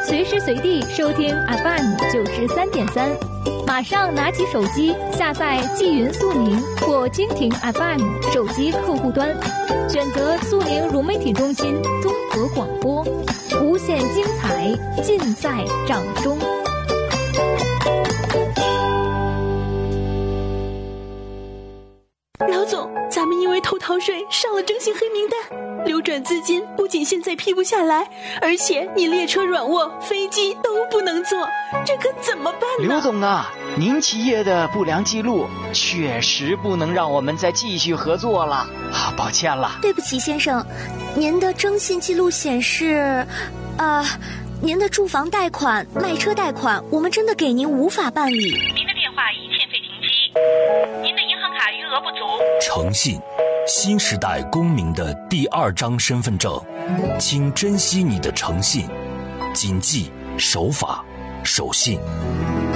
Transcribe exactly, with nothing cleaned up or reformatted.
随时随地收听 F M 九十三点三，马上拿起手机下载纪云速宁或蜻蜓 F M 手机客户端，选择速宁融媒体中心综合广播，无限精彩尽在掌中。 老总，咱们因为偷逃税上了征信黑名单，流转资金不仅现在批不下来，而且你列车软卧，飞机都不能坐，这可怎么办呢？ 刘总啊，您企业的不良记录确实不能让我们再继续合作了啊，抱歉了。 对不起，先生，您的征信记录显示，呃，您的住房贷款、卖车贷款，我们真的给您无法办理。 您的电话已欠费停机，您的银行卡余额不足。 诚信，新时代公民的第二张身份证，请珍惜你的诚信，谨记守法守信。